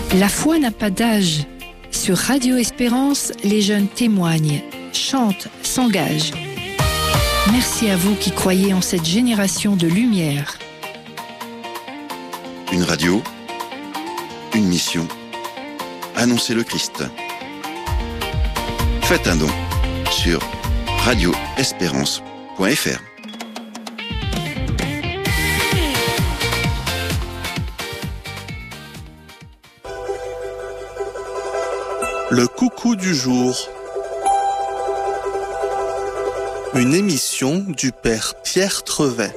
La foi n'a pas d'âge. Sur Radio Espérance, les jeunes témoignent, chantent, s'engagent. Merci à vous qui croyez en cette génération de lumière. Une radio, une mission, annoncer le Christ. Faites un don sur radioespérance.fr. Le coucou du jour. Une émission du Père Pierre Trevet.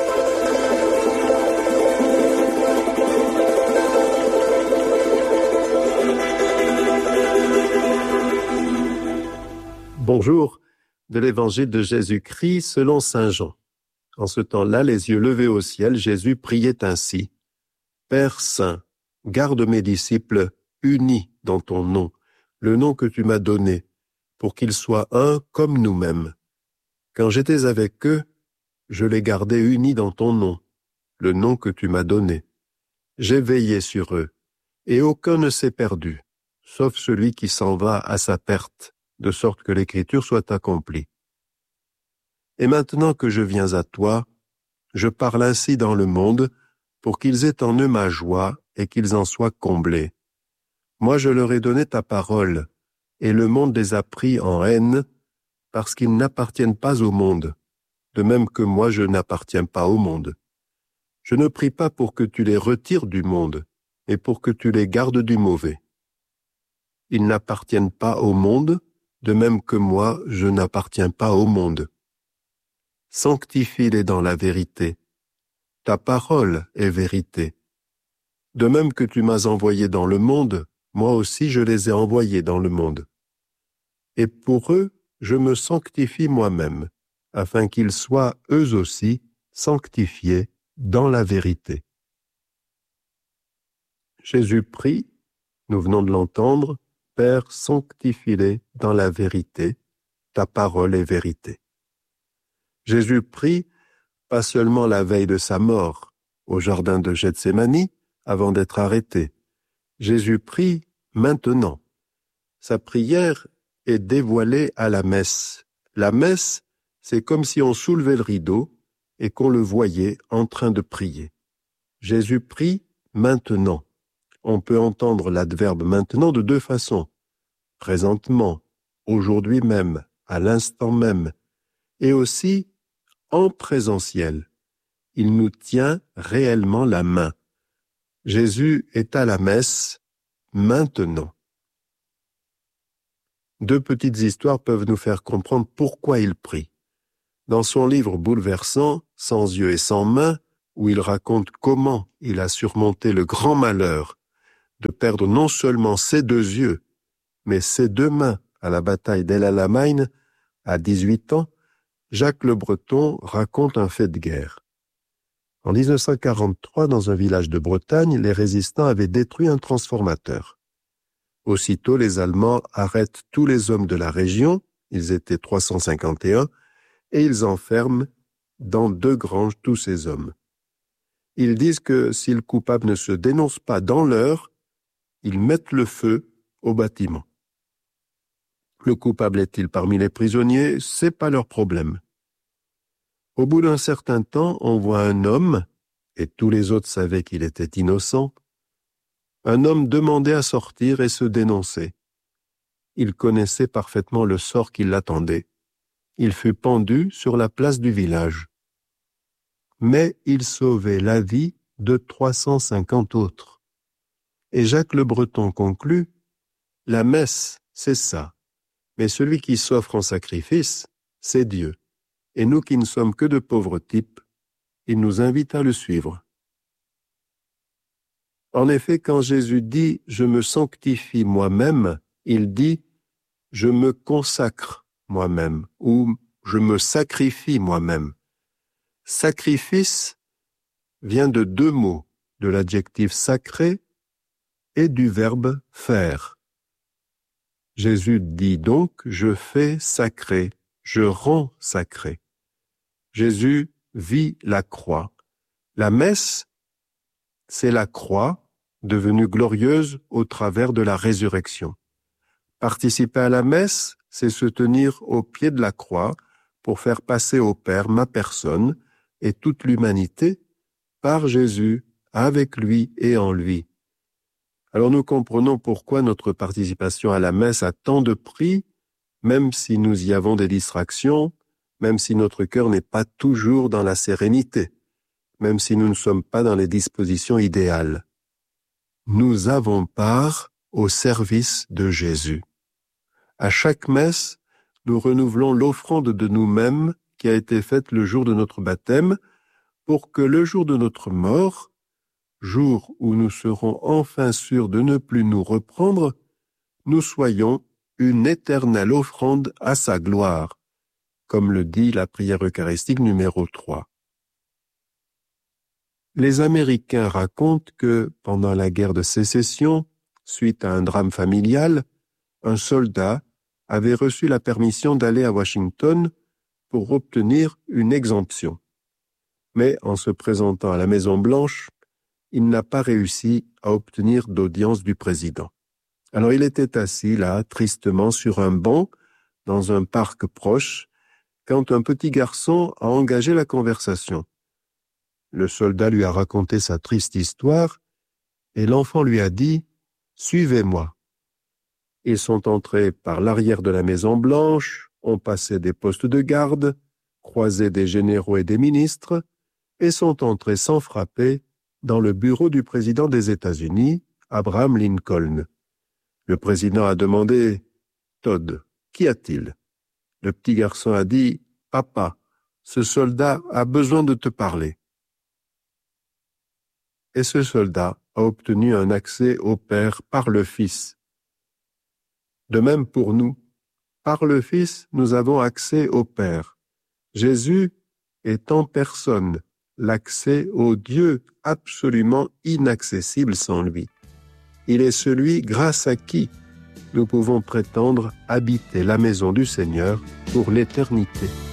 Bonjour, de l'Évangile de Jésus-Christ selon saint Jean. En ce temps-là, les yeux levés au ciel, Jésus priait ainsi. Père saint, garde mes disciples unis dans ton nom, le nom que tu m'as donné, pour qu'ils soient un comme nous-mêmes. Quand j'étais avec eux, je les gardais unis dans ton nom, le nom que tu m'as donné. J'ai veillé sur eux, et aucun ne s'est perdu, sauf celui qui s'en va à sa perte, de sorte que l'écriture soit accomplie. Et maintenant que je viens à toi, je parle ainsi dans le monde, pour qu'ils aient en eux ma joie et qu'ils en soient comblés. Moi je leur ai donné ta parole, et le monde les a pris en haine, parce qu'ils n'appartiennent pas au monde, de même que moi je n'appartiens pas au monde. Je ne prie pas pour que tu les retires du monde, mais pour que tu les gardes du mauvais. Ils n'appartiennent pas au monde, de même que moi je n'appartiens pas au monde. Sanctifie-les dans la vérité. Ta parole est vérité. De même que tu m'as envoyé dans le monde, moi aussi je les ai envoyés dans le monde. Et pour eux, je me sanctifie moi-même, afin qu'ils soient eux aussi sanctifiés dans la vérité. Jésus prie, nous venons de l'entendre, Père, sanctifie-les dans la vérité, ta parole est vérité. Jésus prie, pas seulement la veille de sa mort, au jardin de Gethsémani, avant d'être arrêté. Jésus prie maintenant. Sa prière est dévoilée à la messe. La messe, c'est comme si on soulevait le rideau et qu'on le voyait en train de prier. Jésus prie maintenant. On peut entendre l'adverbe maintenant de deux façons. Présentement, aujourd'hui même, à l'instant même, et aussi en présentiel. Il nous tient réellement la main. Jésus est à la messe maintenant. Deux petites histoires peuvent nous faire comprendre pourquoi il prie. Dans son livre bouleversant, Sans yeux et sans mains, où il raconte comment il a surmonté le grand malheur de perdre non seulement ses deux yeux, mais ses deux mains à la bataille d'El Alamein à 18 ans, Jacques Le Breton raconte un fait de guerre. En 1943, dans un village de Bretagne, les résistants avaient détruit un transformateur. Aussitôt, les Allemands arrêtent tous les hommes de la région, ils étaient 351, et ils enferment dans 2 granges tous ces hommes. Ils disent que si le coupable ne se dénonce pas dans l'heure, ils mettent le feu au bâtiment. Le coupable est-il parmi les prisonniers? C'est pas leur problème. Au bout d'un certain temps, on voit un homme, et tous les autres savaient qu'il était innocent, un homme demander à sortir et se dénoncer. Il connaissait parfaitement le sort qui l'attendait. Il fut pendu sur la place du village. Mais il sauvait la vie de 350 autres. Et Jacques Le Breton conclut, « La messe, c'est ça. Mais celui qui s'offre en sacrifice, c'est Dieu. Et nous qui ne sommes que de pauvres types, il nous invite à le suivre. » En effet, quand Jésus dit « Je me sanctifie moi-même », il dit « Je me consacre moi-même » ou « Je me sacrifie moi-même ». Sacrifice vient de 2 mots, de l'adjectif sacré et du verbe faire. Jésus dit donc « Je fais sacré, je rends sacré ». Jésus vit la croix. La messe, c'est la croix devenue glorieuse au travers de la résurrection. Participer à la messe, c'est se tenir au pied de la croix pour faire passer au Père ma personne et toute l'humanité par Jésus, avec lui et en lui. Alors nous comprenons pourquoi notre participation à la messe a tant de prix, même si nous y avons des distractions, même si notre cœur n'est pas toujours dans la sérénité, même si nous ne sommes pas dans les dispositions idéales. Nous avons part au service de Jésus. À chaque messe, nous renouvelons l'offrande de nous-mêmes qui a été faite le jour de notre baptême pour que le jour de notre mort, jour où nous serons enfin sûrs de ne plus nous reprendre, nous soyons une éternelle offrande à sa gloire, comme le dit la prière eucharistique numéro 3. Les Américains racontent que, pendant la guerre de sécession, suite à un drame familial, un soldat avait reçu la permission d'aller à Washington pour obtenir une exemption. Mais en se présentant à la Maison-Blanche, il n'a pas réussi à obtenir d'audience du président. Alors il était assis là, tristement, sur un banc, dans un parc proche, quand un petit garçon a engagé la conversation. Le soldat lui a raconté sa triste histoire et l'enfant lui a dit « Suivez-moi ». Ils sont entrés par l'arrière de la Maison-Blanche, ont passé des postes de garde, croisé des généraux et des ministres et sont entrés sans frapper dans le bureau du président des États-Unis, Abraham Lincoln. Le président a demandé « Todd, qu'y a-t-il » Le petit garçon a dit « Papa, ce soldat a besoin de te parler ». Et ce soldat a obtenu un accès au Père par le Fils. De même pour nous, par le Fils, nous avons accès au Père. Jésus est en personne l'accès au Dieu absolument inaccessible sans lui. Il est celui grâce à qui nous pouvons prétendre habiter la maison du Seigneur pour l'éternité.